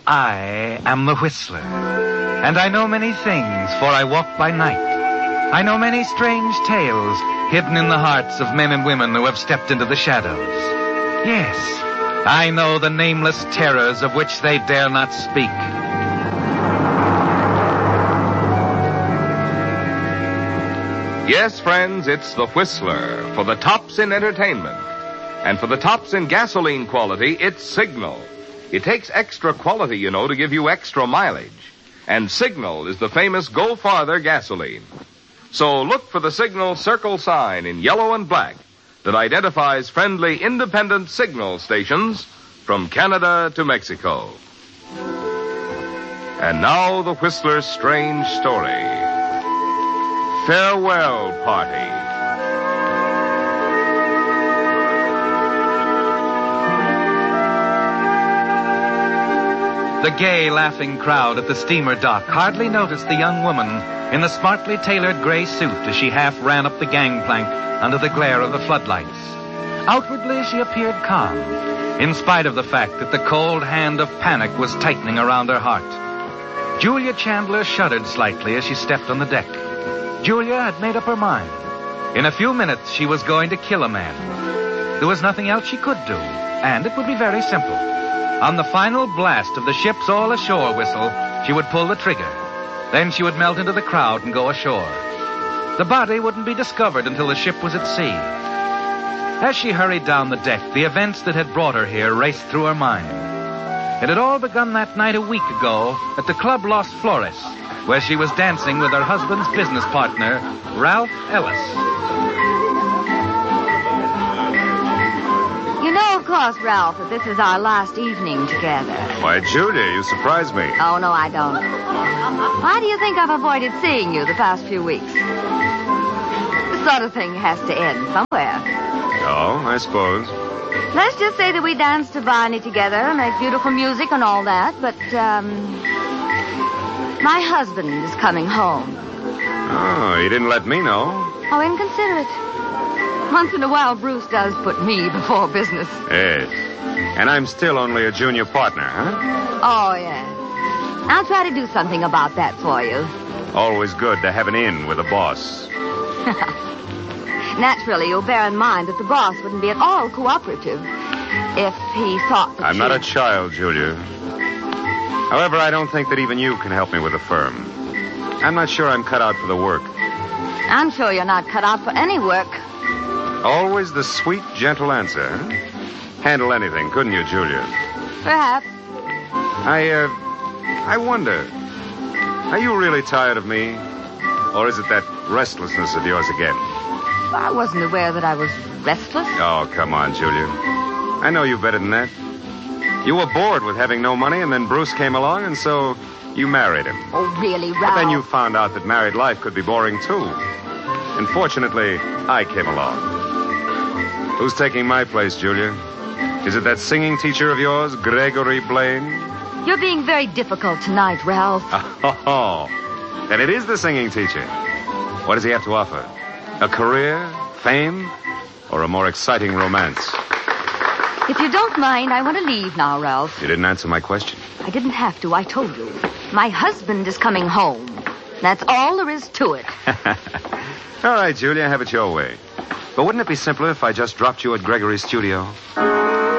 I am the Whistler, and I know many things, for I walk by night. I know many strange tales hidden in the hearts of men and women who have stepped into the shadows. Yes, I know the nameless terrors of which they dare not speak. Yes, friends, it's the Whistler, for the tops in entertainment. And for the tops in gasoline quality, it's Signal. It takes extra quality, you know, to give you extra mileage. And Signal is the famous Go Farther gasoline. So look for the Signal circle sign in yellow and black that identifies friendly independent Signal stations from Canada to Mexico. And now the Whistler's strange story. Farewell Party. The gay, laughing crowd at the steamer dock hardly noticed the young woman in the smartly tailored gray suit as she half ran up the gangplank under the glare of the floodlights. Outwardly, she appeared calm, in spite of the fact that the cold hand of panic was tightening around her heart. Julia Chandler shuddered slightly as she stepped on the deck. Julia had made up her mind. In a few minutes, she was going to kill a man. There was nothing else she could do, and it would be very simple. On the final blast of the ship's all-ashore whistle, she would pull the trigger. Then she would melt into the crowd and go ashore. The body wouldn't be discovered until the ship was at sea. As she hurried down the deck, the events that had brought her here raced through her mind. It had all begun that night a week ago at the Club Los Flores, where she was dancing with her husband's business partner, Ralph Ellis. You know, of course, Ralph, that this is our last evening together. Why, Julia, you surprised me. Oh, no, I don't. Why do you think I've avoided seeing you the past few weeks? This sort of thing has to end somewhere. Oh, I suppose. Let's just say that we dance to Barney together, make beautiful music and all that, but, my husband is coming home. Oh, you didn't let me know. Oh, inconsiderate. Once in a while, Bruce does put me before business. Yes. And I'm still only a junior partner, huh? Oh, yes. I'll try to do something about that for you. Always good to have an in with a boss. Naturally, you'll bear in mind that the boss wouldn't be at all cooperative if he thought that I'm not a child, Julia. However, I don't think that even you can help me with the firm. I'm not sure I'm cut out for the work. I'm sure you're not cut out for any work. Always the sweet, gentle answer. Huh? Handle anything, couldn't you, Julia? Perhaps. I wonder, are you really tired of me? Or is it that restlessness of yours again? I wasn't aware that I was restless. Oh, come on, Julia. I know you better than that. You were bored with having no money, and then Bruce came along, and so you married him. Oh, really, Ralph? But then you found out that married life could be boring, too. And fortunately, I came along. Who's taking my place, Julia? Is it that singing teacher of yours, Gregory Blaine? You're being very difficult tonight, Ralph. Oh, then it is the singing teacher. What does he have to offer? A career, fame, or a more exciting romance? If you don't mind, I want to leave now, Ralph. You didn't answer my question. I didn't have to, I told you. My husband is coming home. That's all there is to it. All right, Julia, have it your way. But wouldn't it be simpler if I just dropped you at Gregory's studio?